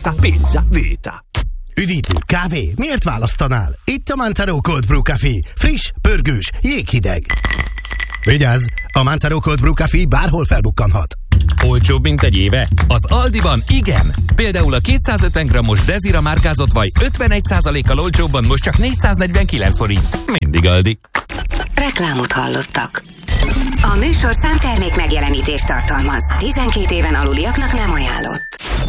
pasta, pizza, vita. Üdítő, kávé, miért választanál? Itt a Mantaro Cold Brew Café. Friss, pörgős, jéghideg. Vigyázz, a Mantaro Cold Brew Café bárhol felbukkanhat. Olcsóbb, mint egy éve? Az Aldiban igen! Például a 250 g-os Dezira márkázott vaj 51%-kal olcsóbban most csak 449 forint. Mindig Aldi. Reklámot hallottak. A műsor számtermék megjelenítést tartalmaz. 12 éven aluliaknak nem ajánlott.